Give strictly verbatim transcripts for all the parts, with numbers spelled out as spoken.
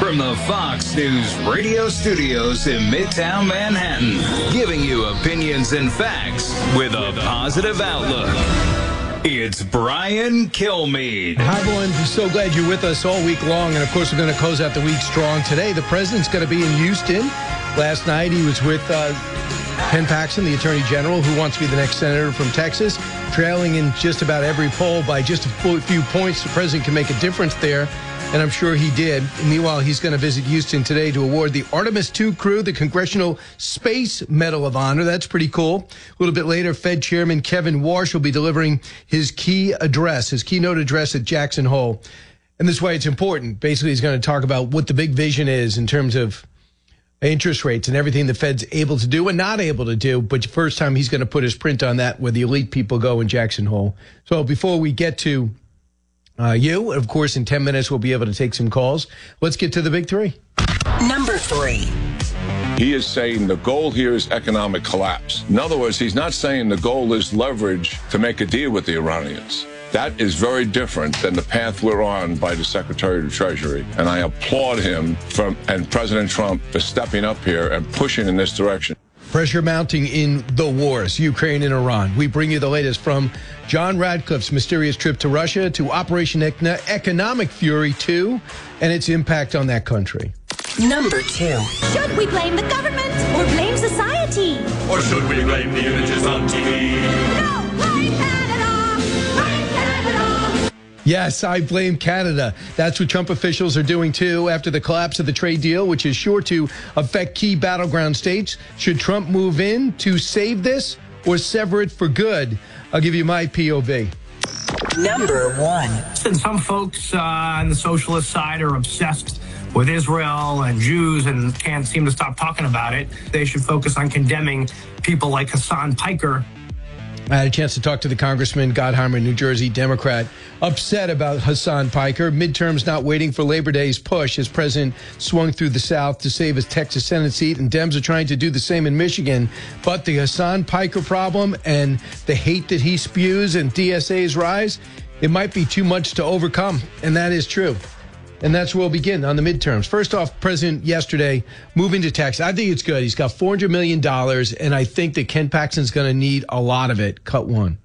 From the Fox News radio studios in Midtown Manhattan, giving you opinions and facts with a positive outlook. It's Brian Kilmeade. Hi, everyone. So glad you're with us all week long. And, of course, we're going to close out the week strong today. The president's going to be in Houston. Last night, he was with uh, Ken Paxton, the attorney general, who wants to be the next senator from Texas, trailing in just about every poll by just a few points. The president can make a difference there, and I'm sure he did. Meanwhile, he's going to visit Houston today to award the Artemis two crew the Congressional Space Medal of Honor. That's pretty cool. A little bit later, Fed Chairman Kevin Warsh will be delivering his key address, his keynote address at Jackson Hole. And this is why it's important. Basically, he's going to talk about what the big vision is in terms of interest rates and everything the Fed's able to do and not able to do. But the first time he's going to put his print on that, where the elite people go in Jackson Hole. So before we get to Uh, you, of course, in ten minutes, we'll be able to take some calls. Let's get to the big three. Number three. He is saying the goal here is economic collapse. In other words, he's not saying the goal is leverage to make a deal with the Iranians. That is very different than the path we're on by the Secretary of the Treasury. And I applaud him from, and President Trump for stepping up here and pushing in this direction. Pressure mounting in the wars, Ukraine and Iran. We bring you the latest from John Radcliffe's mysterious trip to Russia to Operation Economic Fury two and its impact on that country. Number two. Should we blame the government or blame society? Or should we blame the images on T V? No, blame Canada! Blame Canada! Yes, I blame Canada. That's what Trump officials are doing, too, after the collapse of the trade deal, which is sure to affect key battleground states. Should Trump move in to save this or sever it for good? I'll give you my P O V. Number one. Some folks uh, on the socialist side are obsessed with Israel and Jews and can't seem to stop talking about it. They should focus on condemning people like Hassan Piker. I had a chance to talk to the Congressman Gottheimer, New Jersey Democrat, upset about Hassan Piker. Midterms not waiting for Labor Day's push as President swung through the South to save his Texas Senate seat, and Dems are trying to do the same in Michigan. But the Hassan Piker problem and the hate that he spews and D S A's rise, it might be too much to overcome, and that is true. And that's where we'll begin on the midterms. First off, President yesterday moving to Texas. I think it's good. He's got four hundred million dollars, and I think that Ken Paxton's going to need a lot of it. Cut one.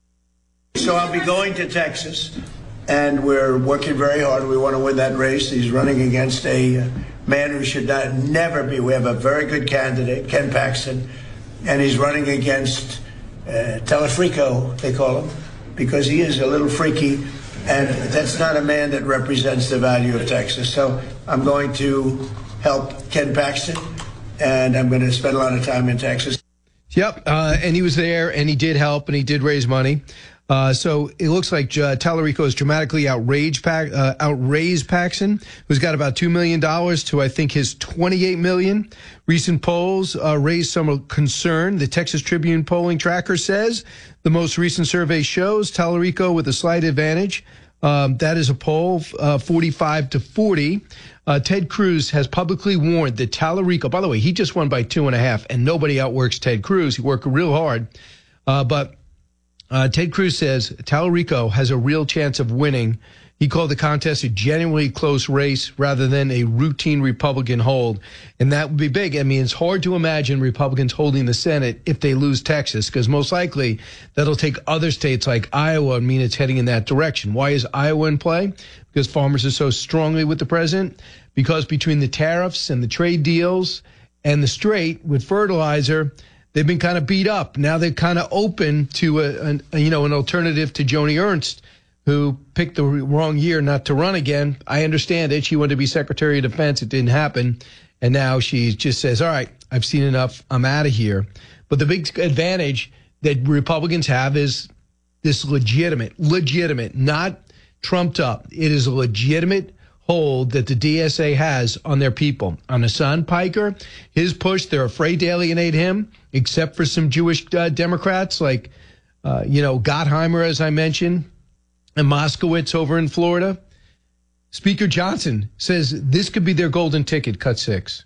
So I'll be going to Texas, and we're working very hard. We want to win that race. He's running against a man who should not never be. We have a very good candidate, Ken Paxton, and he's running against uh, Telefrico, they call him, because he is a little freaky. And that's not a man that represents the value of Texas. So I'm going to help Ken Paxton, and I'm going to spend a lot of time in Texas. Yep, uh, and he was there, and he did help, and he did raise money. Uh, so it looks like uh, Tallarico has dramatically outraged pa- uh, outraised Paxton, who's got about two million dollars to, I think, his twenty-eight million dollars. Recent polls uh, raised some concern. The Texas Tribune polling tracker says the most recent survey shows Tallarico with a slight advantage. Um, that is a poll, uh, forty-five to forty. Uh, Ted Cruz has publicly warned that Tallarico, by the way, he just won by two and a half, and nobody outworks Ted Cruz. He worked real hard. Uh, but uh, Ted Cruz says Tallarico has a real chance of winning. He called the contest a genuinely close race rather than a routine Republican hold. And that would be big. I mean, it's hard to imagine Republicans holding the Senate if they lose Texas, because most likely that'll take other states like Iowa and mean it's heading in that direction. Why is Iowa in play? Because farmers are so strongly with the president. Because between the tariffs and the trade deals and the straight with fertilizer, they've been kind of beat up. Now they're kind of open to a, a you know, an alternative to Joni Ernst, who picked the wrong year not to run again. I understand it. She wanted to be Secretary of Defense. It didn't happen. And now she just says, all right, I've seen enough. I'm out of here. But the big advantage that Republicans have is this legitimate, legitimate, not trumped up. It is a legitimate hold that the D S A has on their people. On Hassan Piker, his push, they're afraid to alienate him, except for some Jewish uh, Democrats like, uh, you know, Gottheimer, as I mentioned, and Moskowitz over in Florida. Speaker Johnson says this could be their golden ticket, cut six.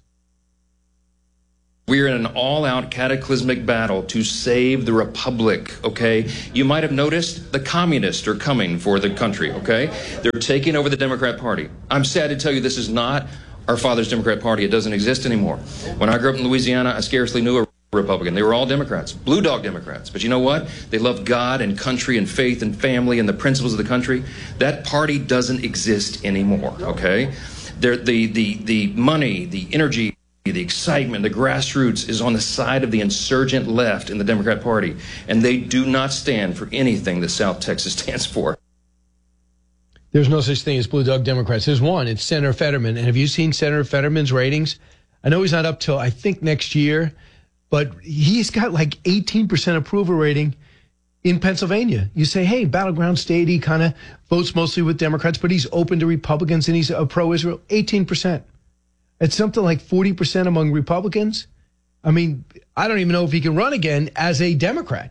We are in an all-out cataclysmic battle to save the republic, okay? You might have noticed the communists are coming for the country, okay? They're taking over the Democrat Party. I'm sad to tell you this is not our father's Democrat Party. It doesn't exist anymore. When I grew up in Louisiana, I scarcely knew a Republican. They were all Democrats, blue dog Democrats. But you know what? They loved God and country and faith and family and the principles of the country. That party doesn't exist anymore, okay? They're, the, the, the money, the energy, the excitement, the grassroots is on the side of the insurgent left in the Democrat Party, and they do not stand for anything that South Texas stands for. There's no such thing as blue dog Democrats. There's one. It's Senator Fetterman. And have you seen Senator Fetterman's ratings? I know he's not up till, I think, next year, but he's got like eighteen percent approval rating in Pennsylvania. You say, hey, battleground state, he kind of votes mostly with Democrats, but he's open to Republicans and he's a pro-Israel. eighteen percent. It's something like forty percent among Republicans. I mean, I don't even know if he can run again as a Democrat.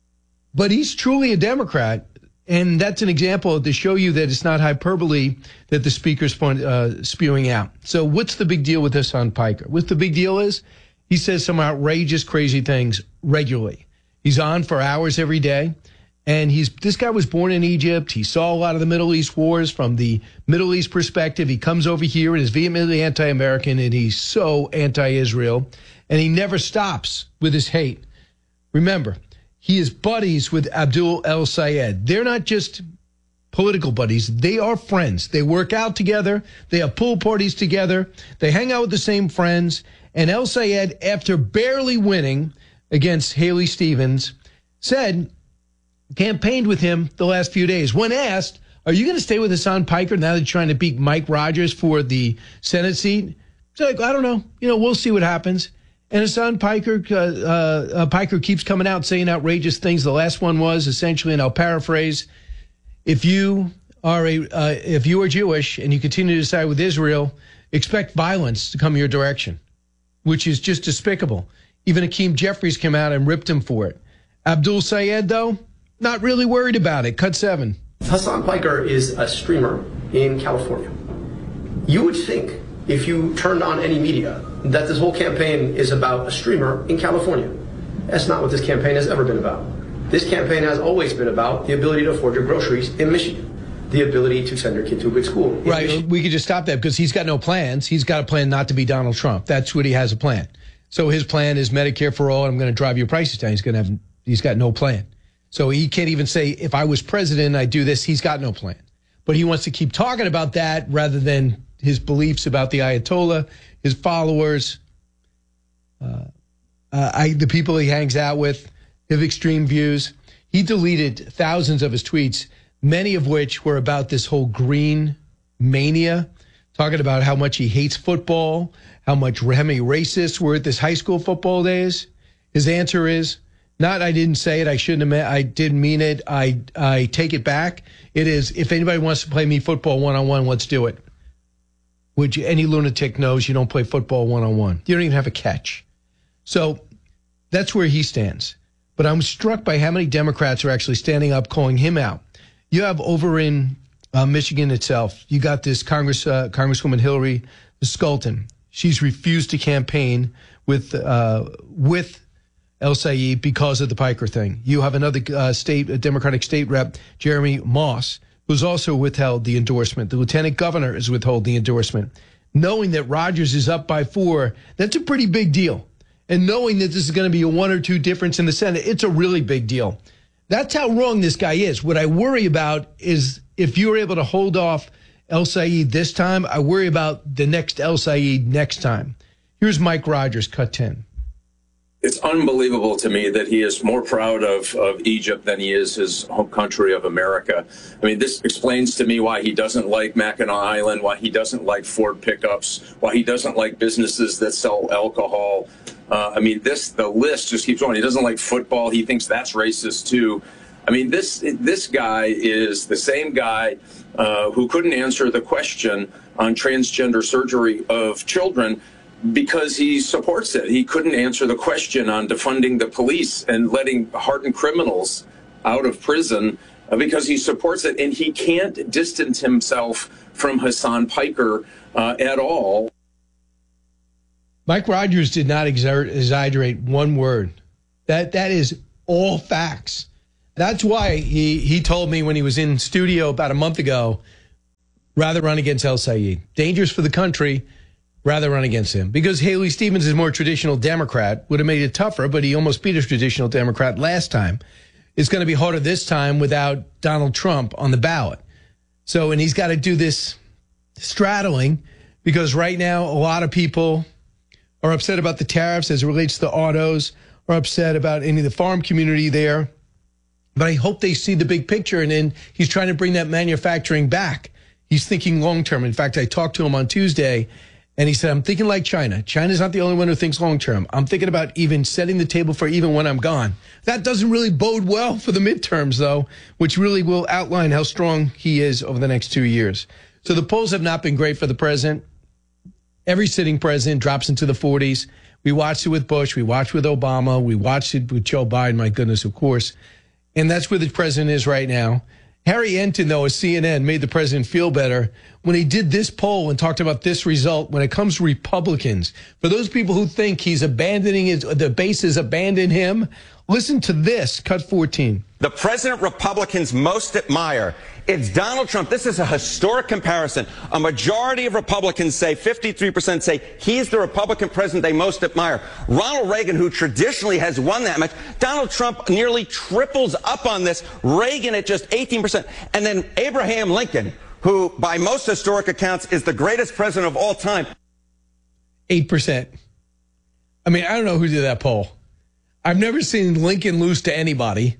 But he's truly a Democrat. And that's an example to show you that it's not hyperbole that the speaker's uh, spewing out. So what's the big deal with Hassan Piker? What the big deal is, he says some outrageous, crazy things regularly. He's on for hours every day. And he's this guy was born in Egypt. He saw a lot of the Middle East wars from the Middle East perspective. He comes over here and is vehemently anti-American, and he's so anti-Israel. And he never stops with his hate. Remember, he is buddies with Abdul El-Sayed. They're not just political buddies. They are friends. They work out together. They have pool parties together. They hang out with the same friends. And El-Sayed, after barely winning against Haley Stevens, said, campaigned with him the last few days. When asked, are you going to stay with Hassan Piker now that you're trying to beat Mike Rogers for the Senate seat? He's like, I don't know. You know, we'll see what happens. And Hassan Piker, uh, uh, Piker keeps coming out saying outrageous things. The last one was essentially, and I'll paraphrase, if you are a, uh, if you are Jewish and you continue to side with Israel, expect violence to come your direction, which is just despicable. Even Hakeem Jeffries came out and ripped him for it. Abdul Sayed, though, not really worried about it. Cut seven. Hassan Piker is a streamer in California. You would think, if you turned on any media, that this whole campaign is about a streamer in California. That's not what this campaign has ever been about. This campaign has always been about the ability to afford your groceries in Michigan, the ability to send your kid to a good school. Right. Michigan. We could just stop that because he's got no plans. He's got a plan not to be Donald Trump. That's what he has a plan. So his plan is Medicare for all. I'm going to drive your prices down. He's going to have. He's got no plan. So he can't even say, if I was president, I'd do this. He's got no plan. But he wants to keep talking about that rather than his beliefs about the Ayatollah, his followers, uh, uh, I, the people he hangs out with, have extreme views. He deleted thousands of his tweets, many of which were about this whole green mania, talking about how much he hates football, how much how many racists were at this high school football days. His answer is, not I didn't say it, I shouldn't have meant, I didn't mean it, I, I take it back. It is, if anybody wants to play me football one-on-one, let's do it. Which any lunatic knows you don't play football one-on-one. You don't even have a catch. So that's where he stands. But I'm struck by how many Democrats are actually standing up, calling him out. You have over in uh, Michigan itself, you got this Congress uh, Congresswoman Hillary Scalton. She's refused to campaign with uh, with El-Sayed because of the Piker thing. You have another uh, state, a Democratic state rep, Jeremy Moss, who's also withheld the endorsement. The lieutenant governor has withheld the endorsement. Knowing that Rogers is up by four, that's a pretty big deal. And knowing that this is going to be a one or two difference in the Senate, it's a really big deal. That's how wrong this guy is. What I worry about is if you're able to hold off El-Sayed this time, I worry about the next El-Sayed next time. Here's Mike Rogers, cut ten. It's unbelievable to me that he is more proud of, of Egypt than he is his home country of America. I mean, this explains to me why he doesn't like Mackinac Island, why he doesn't like Ford pickups, why he doesn't like businesses that sell alcohol. Uh, I mean, this the list just keeps going. He doesn't like football. He thinks that's racist, too. I mean, this this guy is the same guy uh, who couldn't answer the question on transgender surgery of children because he supports it. He couldn't answer the question on defunding the police and letting hardened criminals out of prison uh, because he supports it. And he can't distance himself from Hassan Piker uh, at all. Mike Rogers did not exert, exaggerate one word. That That is all facts. That's why he, he told me when he was in studio about a month ago, rather run against El-Sayed. Dangerous for the country. rather run against him, because Haley Stevens is more traditional Democrat, would have made it tougher, but he almost beat a traditional Democrat last time. It's going to be harder this time without Donald Trump on the ballot. So, and he's got to do this straddling, because right now a lot of people are upset about the tariffs as it relates to the autos, are upset about any of the farm community there. But I hope they see the big picture, and then he's trying to bring that manufacturing back. He's thinking long term. In fact, I talked to him on Tuesday, and he said, I'm thinking like China. China's not the only one who thinks long term. I'm thinking about even setting the table for even when I'm gone. That doesn't really bode well for the midterms, though, which really will outline how strong he is over the next two years. So the polls have not been great for the president. Every sitting president drops into the forties. We watched it with Bush. We watched it with Obama. We watched it with Joe Biden, my goodness, of course. And that's where the president is right now. Harry Enton, though, of C N N, made the president feel better when he did this poll and talked about this result when it comes to Republicans. For those people who think he's abandoning his, the base has abandoned him, listen to this, cut fourteen. The president Republicans most admire, it's Donald Trump. This is a historic comparison. A majority of Republicans say, fifty-three percent say, he's the Republican president they most admire. Ronald Reagan, who traditionally has won that much, Donald Trump nearly triples up on this. Reagan at just eighteen percent. And then Abraham Lincoln, who by most historic accounts is the greatest president of all time. eight percent. I mean, I don't know who did that poll. I've never seen Lincoln lose to anybody.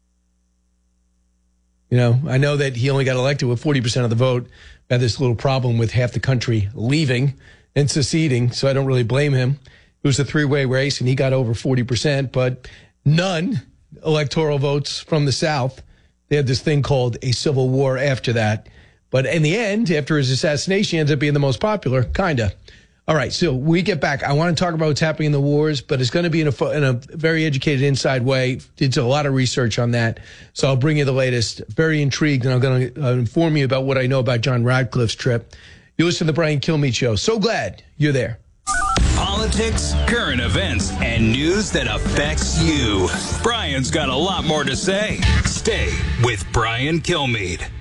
You know, I know that he only got elected with forty percent of the vote. I had this little problem with half the country leaving and seceding, so I don't really blame him. It was a three-way race, and he got over forty percent, but none electoral votes from the South. They had this thing called a civil war after that. But in the end, after his assassination, he ends up being the most popular, kind of. All right, so we get back. I want to talk about what's happening in the wars, but it's going to be in a, in a very educated, inside way. Did a lot of research on that, so I'll bring you the latest. Very intrigued, and I'm going to uh, inform you about what I know about John Radcliffe's trip. You listen to the Brian Kilmeade Show. So glad you're there. Politics, current events, and news that affects you. Brian's got a lot more to say. Stay with Brian Kilmeade.